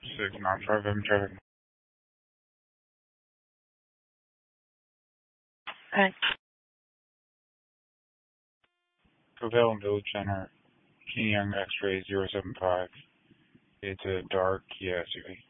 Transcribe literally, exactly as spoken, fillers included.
six nine five M traffic. Alright. Covell Village Center, King Young X-ray zero seven five. It's a dark Kia S U V.